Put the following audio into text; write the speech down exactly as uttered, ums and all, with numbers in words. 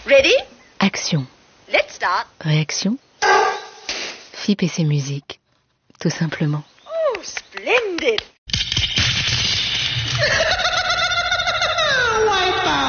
Ready? Action. Let's start. Réaction. F I P et ses musiques. Tout simplement. Oh, splendid.